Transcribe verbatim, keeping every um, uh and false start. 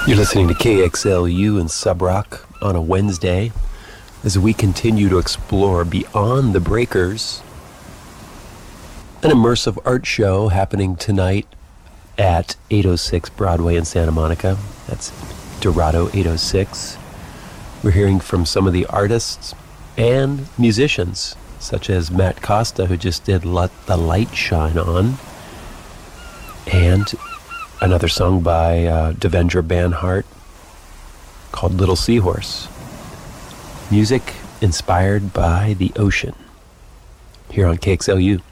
You're listening to K X L U in Sub Rock on a Wednesday as we continue to explore Beyond the Breakers, an immersive art show happening tonight at eight oh six Broadway in Santa Monica. That's Dorado eight oh six. We're hearing from some of the artists and musicians, such as Matt Costa, who just did Let the Light Shine On, and another song by uh, Devendra Banhart called Little Seahorse. Music inspired by the ocean here on K X L U.